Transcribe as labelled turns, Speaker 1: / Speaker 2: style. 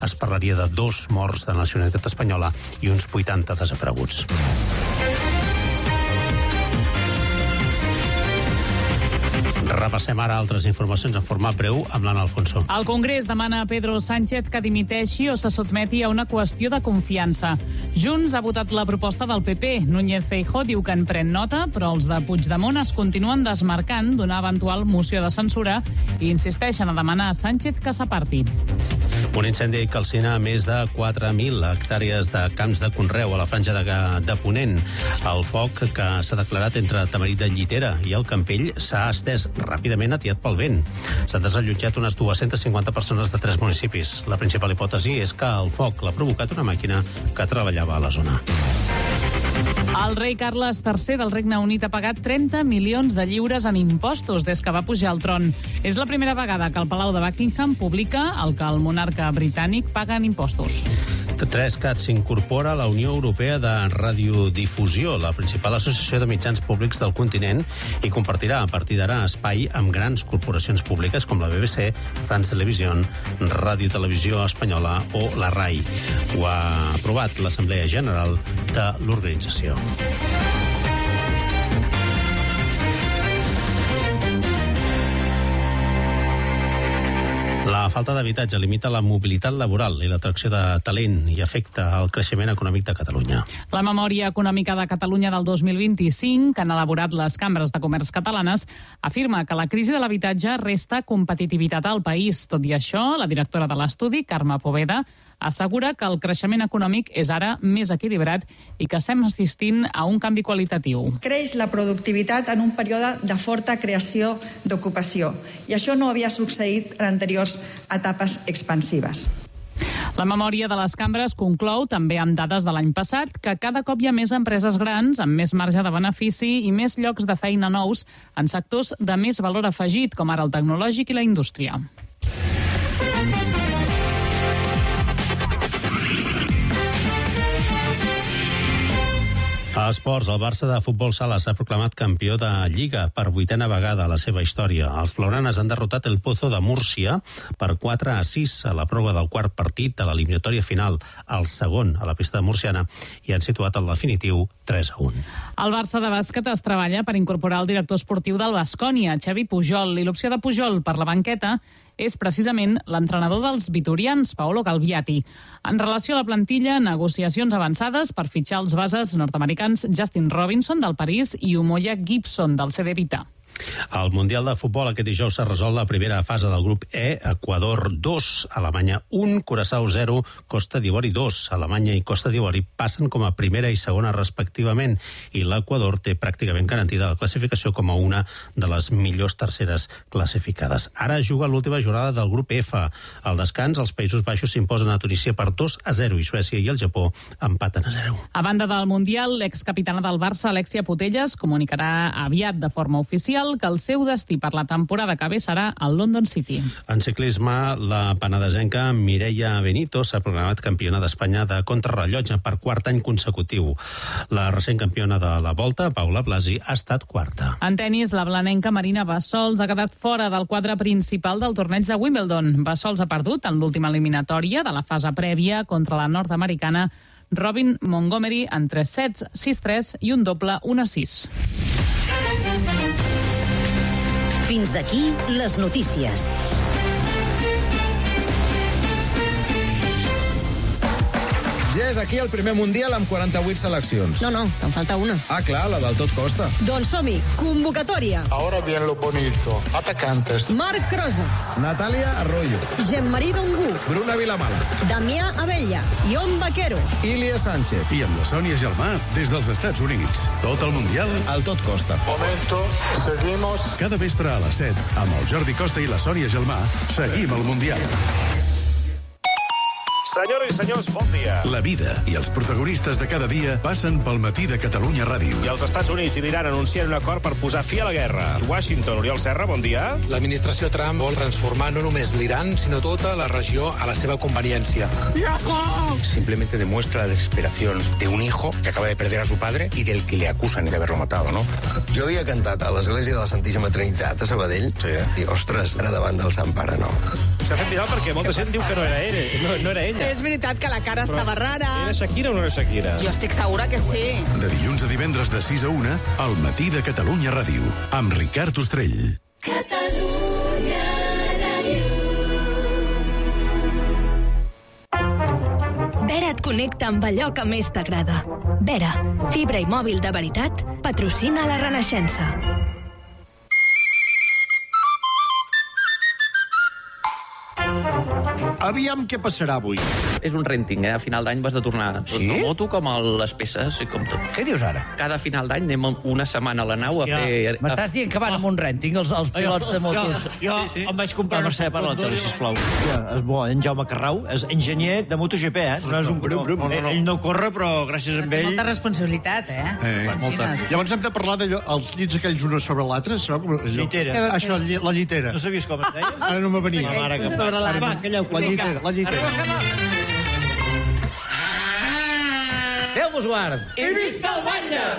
Speaker 1: es parlaria de 2 morts de nacionalitat espanyola i uns 80 desapareguts. Repassem ara altres informacions en format breu amb l'Anna Alfonso.
Speaker 2: El Congrés demana a Pedro Sánchez que dimiteixi o se sotmeti a una qüestió de confiança. Junts ha votat la proposta del PP. Núñez Feijóo diu que en pren nota, però els de Puigdemont es continuen desmarcant d'una eventual moció de censura i insisteixen a demanar a Sánchez que s'aparti.
Speaker 1: Un incendi calcina més de 4.000 hectàrees de camps de conreu a la franja de Ponent. El foc, que s'ha declarat entre Tamarit de Llitera i el Campell, s'ha estès ràpidament atiat pel vent. S'han desallotjat unes 250 persones de 3 municipis. La principal hipòtesi és que el foc l'ha provocat una màquina que treballava a la zona.
Speaker 2: El rei Carles III del Regne Unit ha pagat 30 milions de lliures en impostos des que va pujar al tron. És la primera vegada que el Palau de Buckingham publica el que el monarca britànic paga en impostos.
Speaker 1: 3cat s'incorpora a la Unió Europea de Radiodifusió, la principal associació de mitjans públics del continent, i compartirà a partir d'ara espai amb grans corporacions públiques com la BBC, France Television, Ràdio Televisió Espanyola o la RAI. Ho ha aprovat l'Assemblea General de l'organització. La falta d'habitatge limita la mobilitat laboral i l'atracció de talent i afecta el creixement econòmic de Catalunya.
Speaker 2: La Memòria Econòmica de Catalunya del 2025, que han elaborat les cambres de comerç catalanes, afirma que la crisi de l'habitatge resta competitivitat al país. Tot i això, la directora de l'estudi, Carme Poveda, assegura que el creixement econòmic és ara més equilibrat i que estem assistint a un canvi qualitatiu.
Speaker 3: Creix la productivitat en un període de forta creació d'ocupació i això no havia succeït en anteriors etapes expansives.
Speaker 2: La memòria de les cambres conclou, també amb dades de l'any passat, que cada cop hi ha més empreses grans, amb més marge de benefici i més llocs de feina nous en sectors de més valor afegit, com ara el tecnològic i la indústria.
Speaker 1: A esports, el Barça de futbol sala s'ha proclamat campió de Lliga per 8a vegada a la seva història. Els blaugranes han derrotat el Pozo de Múrcia per 4-6 a la prova del quart partit de l'eliminatòria final, el segon a la pista de Murciana, i han situat el definitiu 3-1.
Speaker 2: El Barça de bàsquet es treballa per incorporar el director esportiu del Baskonia, Xavi Pujol, i l'opció de Pujol per la banqueta és precisament l'entrenador dels vitorians, Paolo Galbiati. En relació a la plantilla, negociacions avançades per fitxar els bases nord-americans Justin Robinson del París i Umoja Gibson del CD Vita.
Speaker 1: Al Mundial de Futbol aquest dijous s'ha resolt la primera fase del grup E, Equador 2, Alemanya 1, Curaçao 0, Costa d'Ivori 2. Alemanya i Costa d'Ivori passen com a primera i segona respectivament i l'Equador té pràcticament garantida la classificació com a una de les millors terceres classificades. Ara juga l'última jornada del grup F. Al descans, els Països Baixos s'imposen a Tunísia per 2-0 i Suècia i el Japó empaten a 0.
Speaker 2: A banda del Mundial, l'excapitana del Barça, Alexia Putellas, comunicarà aviat de forma oficial que el seu destí per la temporada que ve serà al London City.
Speaker 1: En ciclisme, la penedesenca Mireia Benito s'ha proclamat campiona d'Espanya de contrarrellotge per quart any consecutiu. La recent campiona de la Volta, Paula Blasi, ha estat quarta.
Speaker 2: En tenis, la blanenca Marina Bassols ha quedat fora del quadre principal del torneig de Wimbledon. Bassols ha perdut en l'última eliminatòria de la fase prèvia contra la nord-americana Robin Montgomery en 3 sets, 6-3 i un doble 1-6.
Speaker 4: Fins aquí les notícies.
Speaker 5: Ja és aquí el primer Mundial amb 48 seleccions.
Speaker 4: No, te'n falta una.
Speaker 5: Ah, clar, la del tot costa.
Speaker 4: Doncs som-hi, convocatòria.
Speaker 6: Ahora viene lo bonito. Atacantes.
Speaker 4: Marc Rosas.
Speaker 5: Natàlia Arroyo.
Speaker 4: Jean-Marie Dongu.
Speaker 5: Bruna Vilamala.
Speaker 4: Damià Abella. Ion Vaquero.
Speaker 5: Ilia Sánchez.
Speaker 7: I amb la Sònia Gelmà des dels Estats Units. Tot el Mundial
Speaker 5: al tot costa.
Speaker 6: Momento, seguimos.
Speaker 7: Cada vespre a les 7, amb el Jordi Costa i la Sònia Gelmà, seguim el Mundial.
Speaker 8: Senyores i senyors, bon dia.
Speaker 7: La vida i els protagonistes de cada dia passen pel matí de Catalunya Ràdio.
Speaker 8: I els Estats Units i l'Iran anuncien un acord per posar fi a la guerra. Washington, Oriol Serra, bon dia.
Speaker 9: L'administració Trump vol transformar no només l'Iran, sinó tota la regió a la seva conveniència.
Speaker 10: Simplemente demuestra la desesperación de un hijo que acaba de perder a su padre y del que le acusan de haberlo matado, ¿no?
Speaker 11: Jo havia cantat a l'església de la Santíssima Trinitat a Sabadell. Sí. I, ostres, ara davant del Sant Pare, no.
Speaker 8: S'ha fet viral perquè molta gent diu que no era ella. No era ella.
Speaker 11: És veritat que la cara estava rara.
Speaker 8: Era Shakira o no era Shakira?
Speaker 11: Jo estic segura que sí.
Speaker 7: De dilluns a divendres de 6 a 1, al matí de Catalunya Ràdio, amb Ricard Ostrell.
Speaker 12: Catalunya Ràdio. Vera et connecta amb allò que més t'agrada. Vera, fibra i mòbil de veritat, patrocina la Renaixença.
Speaker 13: Aviam què passarà avui.
Speaker 14: És un renting, A final d'any vas de tornar tant la moto com les peces i com tot.
Speaker 15: Què dius ara?
Speaker 14: Cada final d'any anem una setmana a la nau a fer...
Speaker 15: M'estàs dient que van amb un renting, els pilots de motos?
Speaker 16: Jo em vaig comprar una ceba per la tele, sisplau. És bo, en Jaume Carrau és enginyer de MotoGP, no és un brum. Ell no corre, però gràcies a ell...
Speaker 11: Molta responsabilitat,
Speaker 13: Molta. Llavors hem de parlar dels llits aquells uns sobre l'altre, sabeu com...
Speaker 16: Llitera.
Speaker 13: Això, la llitera.
Speaker 16: No sabies com es deia?
Speaker 13: Ara no me venia.
Speaker 16: La mare que fa. Va, calleu.
Speaker 13: La llitera.
Speaker 15: Déu vos guard.
Speaker 11: I visca el batlle!